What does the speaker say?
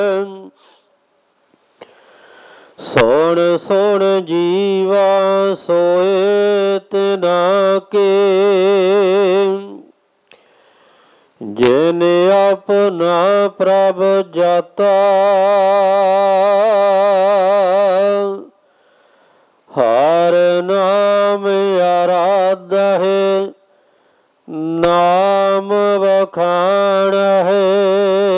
ਸੁਣ ਸੁਣ ਜੀਵਾ ਸੋਏ ਤਿਨਾ ਕੇ, ਜਿਨ ਆਪਣਾ ਪ੍ਰਭ ਜਾਤਾ। ਹਰ ਨਾਮ ਆਰਾਧਹਿ, ਨਾਮ ਵਖਾਣਹਿ।